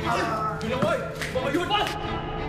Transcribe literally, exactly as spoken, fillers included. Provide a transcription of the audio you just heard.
หยุดเลยเว้ยบอกให้หยุดวะ